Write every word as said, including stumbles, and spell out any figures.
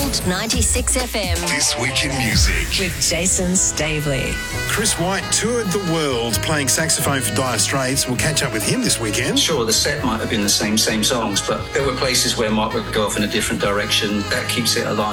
Gold ninety-six F M. This Week in Music With Jason Staveley. Chris White toured the world playing saxophone for Dire Straits. We'll catch up with him this weekend. Sure, the set might have been the same, same songs, but there were places where Mark would go off in a different direction. That keeps it alive.